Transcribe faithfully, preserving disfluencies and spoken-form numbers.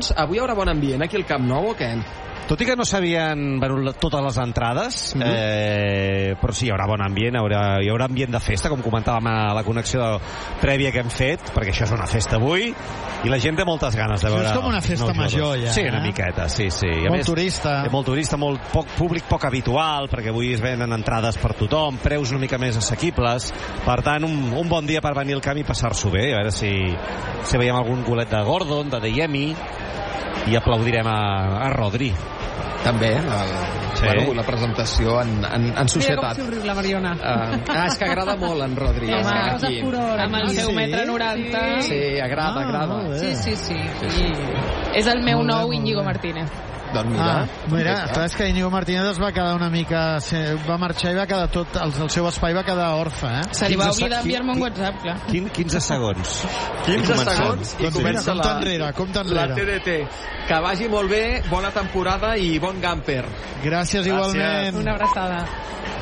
doncs, avui hi haurà bon ambient aquí al Camp Nou o què? Tot i que no s'havien venut totes les entrades, mm-hmm. eh, però sí, hi haurà bon ambient, hi haurà, hi haurà ambient de festa, com comentàvem a la connexió prèvia que hem fet, perquè això és una festa avui, i la gent té moltes ganes de veure... Això és com una festa major, ja. Sí, una eh? miqueta, sí, sí. I a molt més, turista. Molt turista, molt poc públic, poc habitual, perquè avui es venen entrades per tothom, preus una mica més assequibles, per tant, un, un bon dia per venir al camp i passar-s'ho bé, a veure si, si veiem algun golet de Gordon, de Deyemi, i aplaudirem a, a Rodri. També, el, sí. Bueno, la presentació en, en, en societat. Mira com somriu la Mariona. Uh, ah, és que agrada molt en Rodri. Sí, és aquí. Amb el seu metre noranta. Sí, agrada, ah, agrada. Sí, sí, sí. sí. És el meu nou Íñigo Martínez. Doncs mira, ah, mira, clar, és que Íñigo Martínez es va quedar una mica... Va marxar i va quedar tot... El, el seu espai va quedar orfe, eh? Se li va oblidar enviar-me un WhatsApp, clar. quinze segons. quinze segons i comença la, enrere, la T D T. Que vagi molt bé, bona temporada i bon gamper. Gràcies, igualment. Una abraçada.